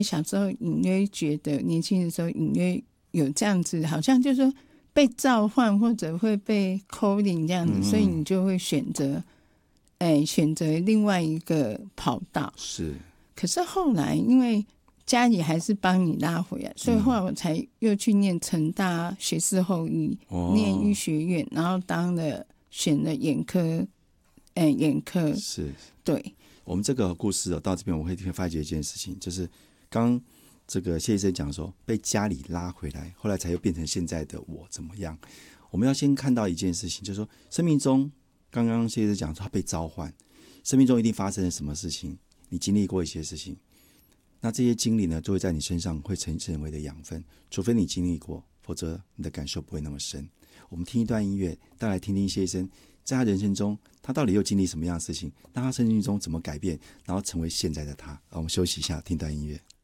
小时候隐约觉得，年轻的时候隐约有这样子，好像就是说被召唤或者会被 calling 这样子，所以你就会选择另外一个跑道。 是。 可是后来因为家里还是帮你拉回来，所以后来我才又去念成大学士后医，念医学院，然后选了眼科，眼科。 是。 对。 我们这个故事到这边我会发觉一件事情，就是刚这个谢医生讲说被家里拉回来，后来才又变成现在的我怎么样。我们要先看到一件事情，就是说生命中刚刚谢医生讲说他被召唤，生命中一定发生了什么事情，你经历过一些事情，那这些经历呢就会在你身上会成为的养分，除非你经历过，否则你的感受不会那么深。我们听一段音乐，再来听听谢医生在他人生中他到底又经历什么样的事情，那他生命中怎么改变，然后成为现在的他。我们休息一下，听段音乐。